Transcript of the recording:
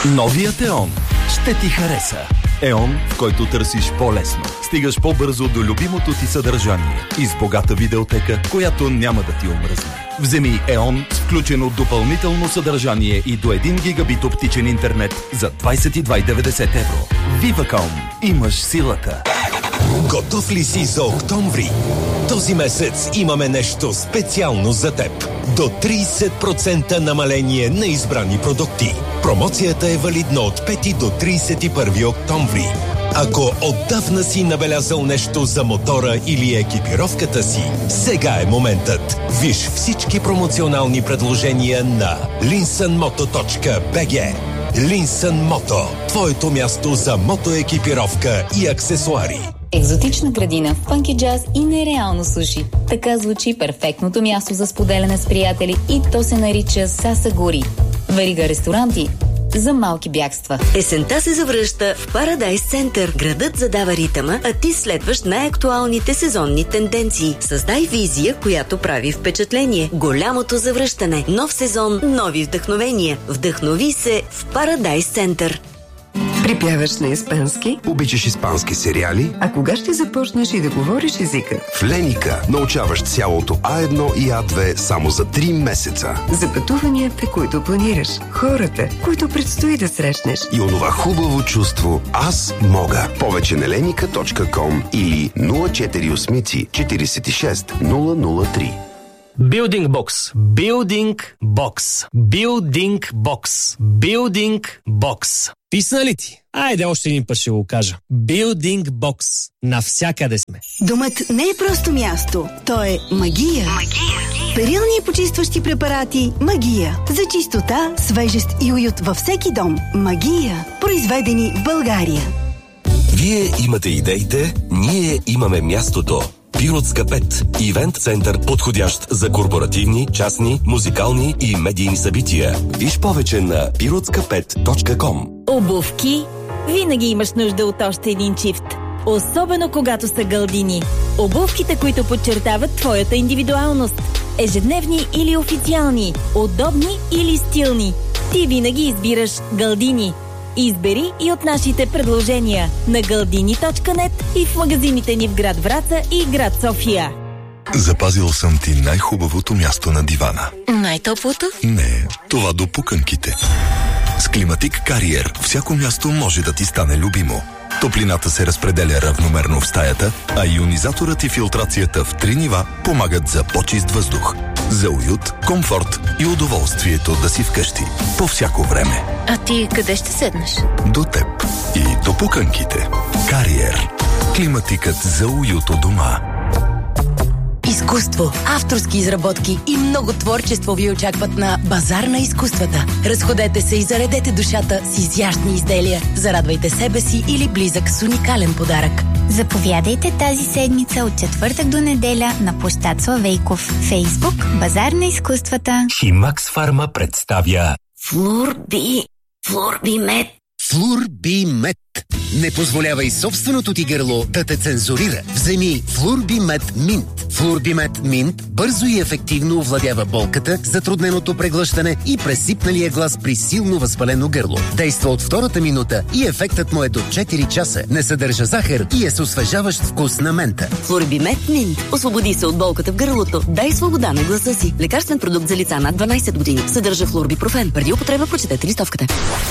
Новият ЕОН ще ти хареса. ЕОН, в който търсиш по-лесно. Стигаш по-бързо до любимото ти съдържание и с богата видеотека, която няма да ти омръзне. Вземи ЕОН с включено допълнително съдържание и до 1 гигабит оптичен интернет за 22,90 евро. Viva.com. Имаш силата. Готов ли си за октомври? Този месец имаме нещо специално за теб. До 30% намаление на избрани продукти. Промоцията е валидна от 5 до 31 октомври. Ако отдавна си набелязал нещо за мотора или екипировката си, сега е моментът. Виж всички промоционални предложения на linsenmoto.bg. Linsen Moto. Твоето място за мотоекипировка и аксесуари. Екзотична градина, фънки джаз и нереално суши. Така звучи перфектното място за споделяне с приятели и то се нарича Сасагури. Верига ресторанти за малки бягства. Есента се завръща в Парадайс Център. Градът задава ритъма, а ти следваш най-актуалните сезонни тенденции. Създай визия, която прави впечатление. Голямото завръщане. Нов сезон, нови вдъхновения. Вдъхнови се в Парадайс Център. Припяваш на испански? Обичаш испански сериали? А кога ще започнеш и да говориш езика? В Леника научаваш цялото А1 и А2 само за 3 месеца. За пътуванията, които планираш. Хората, които предстои да срещнеш. И онова хубаво чувство «Аз мога». Повече на lenika.com или 048 46 003. Building Box. Building Box. Building Box. Building Box. Писна ли ти? Айде още един път ще го кажа. Building Box. Навсякъде сме. Домът не е просто място. То е магия. Перилни и почистващи препарати Магия. За чистота, свежест и уют във всеки дом. Магия. Произведени в България. Вие имате идеите, ние имаме мястото. Пиротска 5. Ивент център, подходящ за корпоративни, частни, музикални и медийни събития. Виж повече на pirotska5.com. Обувки. Винаги имаш нужда от още един чифт. Особено когато са гълдини. Обувките, които подчертават твоята индивидуалност. Ежедневни или официални. Удобни или стилни. Ти винаги избираш гълдини. Избери и от нашите предложения на galdini.net и в магазините ни в град Враца и град София. Запазил съм ти най-хубавото място на дивана. Най-топлото? Не, това до пуканките. С Климатик Кариер всяко място може да ти стане любимо. Топлината се разпределя равномерно в стаята, а ионизаторът и филтрацията в 3 нива помагат за по-чист въздух. За уют, комфорт и удоволствието да си вкъщи. По всяко време. А ти къде ще седнеш? До теб и до пуканките. Кариер. Климатикът за уют у дома. Изкуство, авторски изработки и много творчество ви очакват на Базар на изкуствата. Разходете се и заредете душата с изящни изделия. Зарадвайте себе си или близък с уникален подарък. Заповядайте тази седмица от четвъртък до неделя на площад Славейков. Фейсбук Базар на изкуствата. Химакс Фарма представя Флурбимет. Флурбимет. Не позволявай собственото ти гърло да те цензурира. Вземи Флурбимет Минт. Флурбимет Минт бързо и ефективно овладява болката, затрудненото преглъщане и пресипналия глас при силно възпалено гърло. Действа от втората минута и ефектът му е до 4 часа. Не съдържа захар и е с освежаващ вкус на мента. Флурбимет Минт. Освободи се от болката в гърлото. Дай свобода на гласа си. Лекарствен продукт за лица над 12 години. Съдържа флурбипрофен. Преди употреба прочетете листовката.